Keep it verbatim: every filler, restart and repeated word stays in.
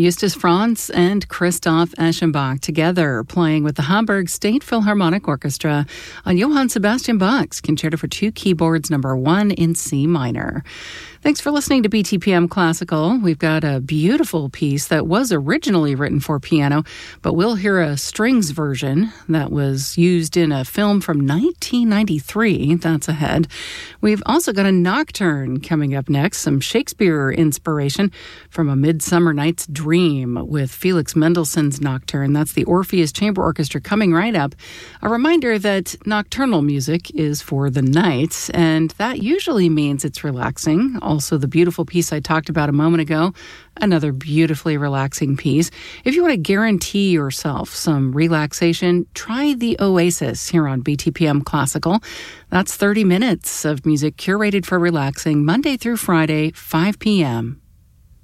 Eustace Franz and Christoph Eschenbach together playing with the Hamburg State Philharmonic Orchestra on Johann Sebastian Bach's Concerto for Two Keyboards number one in C minor. Thanks for listening to B T P M Classical. We've got a beautiful piece that was originally written for piano, but we'll hear a strings version that was used in a film from nineteen ninety-three. That's ahead. We've also got a nocturne coming up next, some Shakespeare inspiration from A Midsummer Night's Dream with Felix Mendelssohn's Nocturne. That's the Orpheus Chamber Orchestra coming right up. A reminder that nocturnal music is for the night, and that usually means it's relaxing. Also, the beautiful piece I talked about a moment ago, another beautifully relaxing piece. If you want to guarantee yourself some relaxation, try the Oasis here on B T P M Classical. That's thirty minutes of music curated for relaxing Monday through Friday, five p.m.